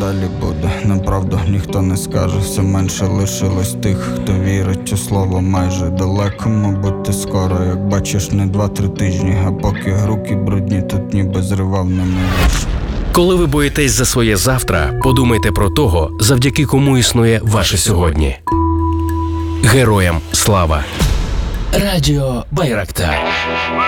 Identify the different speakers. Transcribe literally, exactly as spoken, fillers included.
Speaker 1: далі буде? Неправду ніхто не скаже. Все менше лишилось тих, хто вірить у слово майже. Далеко, мабуть, і скоро. Як бачиш, не два-три тижні, а поки руки брудні, тут ніби зривав не можеш.
Speaker 2: Коли ви боїтесь за своє завтра, подумайте про того, завдяки кому існує ваше сьогодні. Героям слава! Радіо Байрактар.